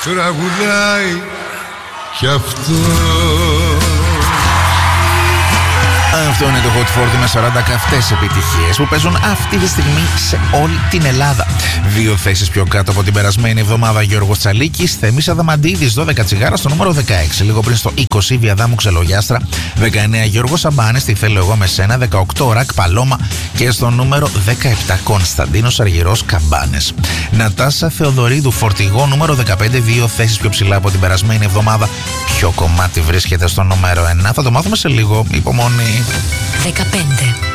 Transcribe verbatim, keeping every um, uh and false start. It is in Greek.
τραγουδάει κι αυτό. Αυτό είναι το Hot φορτί με σαράντα καυτές επιτυχίες που παίζουν αυτή τη στιγμή σε όλη την Ελλάδα. Δύο θέσεις πιο κάτω από την περασμένη εβδομάδα Γιώργος Τσαλίκης, Θέμης Αδαμαντίδης, δώδεκα τσιγάρα στο νούμερο δεκαέξι. Λίγο πριν στο είκοσι Βιαδάμου Ξελογιάστρα, δεκαεννέα Γιώργος Σαμπάνης, Τι θέλω εγώ με σένα, δεκαοκτώ Ρακ Παλώμα και στο νούμερο δεκαεπτά Κωνσταντίνος Αργυρός Καμπάνες. Νατάσα Θεοδωρίδου Φορτηγό νούμερο δεκαπέντε, δύο θέσεις πιο ψηλά από την περασμένη εβδομάδα. Ποιο κομμάτι βρίσκεται στο νούμερο ένα, θα το μάθουμε σε λίγο. Υπομονή. δεκαπέντε.